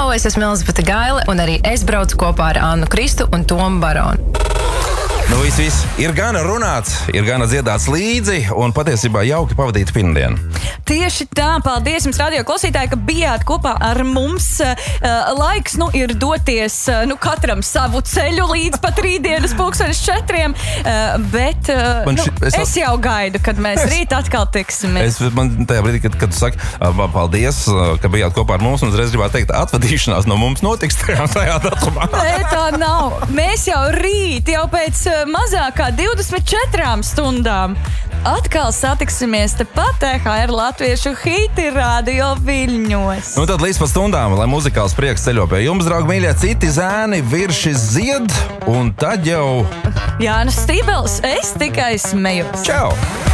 Čau, es esmu Elizabete Gaile, un arī es braucu kopā ar Annu Kristu un Tomu Baronu. Nu, viss. Ir gana runāts, ir gana dziedāts līdzi, un patiesībā jauki pavadīt pirmdienu. Tieši tā, paldies jums, radio klausītāji, ka bijāt kopā ar mums. Laiks, ir doties, katram savu ceļu līdz pat rītdienas 4:00, bet es jau gaidu, kad mēs rīt atkal tiksimies. Man tajā brīdī, kad tu saki, paldies, ka bijāt kopā ar mums, un uzreiz gribētu teikt, atvadīšanās no mums notiks tajā datumā. Nē, tā nav. Mēs jau rīt, jau pēc mazākā 24 stundām atkal satiksimies tepat EHR Latviešu hiti radio Viļņos. Nu tad līdz pat stundām, lai muzikāls prieks ceļo pie jums, draugi mīļie, citi zēni virši zied, un tad jau... Jānis Stībels, es tikai smejos. Čau!